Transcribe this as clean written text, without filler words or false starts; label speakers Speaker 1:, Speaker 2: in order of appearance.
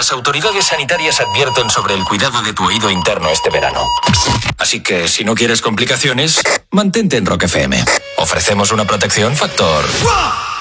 Speaker 1: Las autoridades sanitarias advierten sobre el cuidado de tu oído interno este verano. Así que, si no quieres complicaciones, mantente en Rock FM. Ofrecemos una protección factor